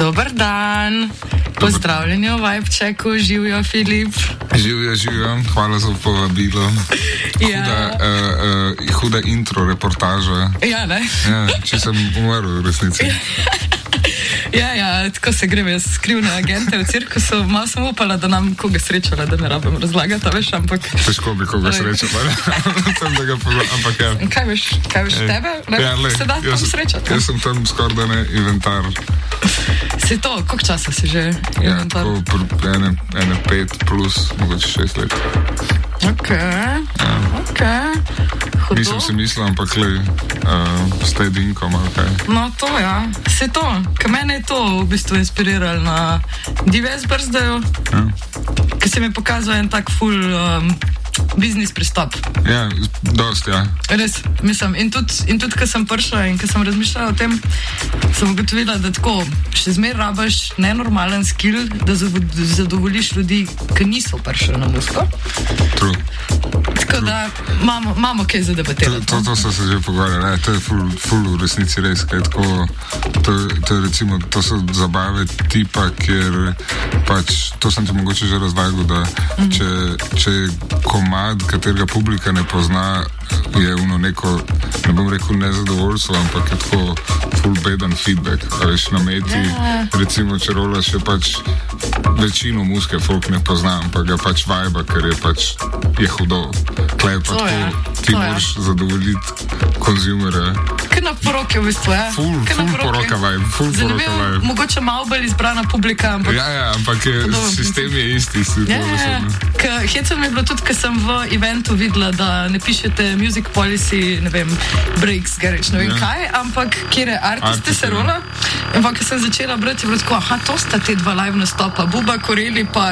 Dober dan. Pozdravljeni v Vibechecku, živijo Filip. Živijo, hvala za povabilo. Huda intro reportaža. Ja, ne? Ja, če sem umrl v resnici. Ja, tako se grem jaz skrivne agente v cirkusu. Malo sem upala, da nam koga srečala, da ne rabim razlagati, veš, ampak... Težko bi koga srečala, sem da ga poznam, ampak ja. Kaj veš tebe? Se da tam srečati? Jaz sem tam skoraj da ne inventar. Si to, koliko časa si že inventar? Ja, tako ene 5 plus, mogoče 6 let. Okej. Nisem si mislil, ampak s tedinkom, ali kaj. No, to ja. Se to, ka mene je to v bistvu inspiriralo na DVS Birthdayu, ki se mi je pokazal en tak full biznis pristop. Ja, dost, ja. Res, mislim, in tudi, ko sem prišla in ko sem razmišljala o tem, sem ugotovila, da tako še zmer rabaš nenormalen skill, da zadovoljiš ljudi, ki niso prišli na muziko. True. Tako da imamo kaj za debatirati. To so se že pogovarjali, to je ful v resnici res, kaj tako, to je recimo, to so zabave tipa, kjer pač, to sem ti mogoče že razlagal, da če komad, katerega publika ne pozna, je neko, ne bom rekel nezadovoljstvo, ampak je tako full beden feedback, a veš, na meti, recimo, če rolaš, je pač večino muzike folk ne pozna, ampak ga pač vibe, ker je pač je hudo. Klej pa tako, ti moraš zadovoljiti konzumere. Kaj na poroke v bistvu, ja? Full poroka vibe. Zanimivo, mogoče malo bolj izbrana publika, ampak... Ja, ampak sistem je isti. Hecel mi je bilo tudi, ker sem v eventu videla, da ne pišete music policy, ne vem, breaks, garage, ne vem kaj, ampak kjere artiste se rola. Ampak, ker sem začela brati, je bilo tako, to sta te dva live nastopa, Buba Koreli pa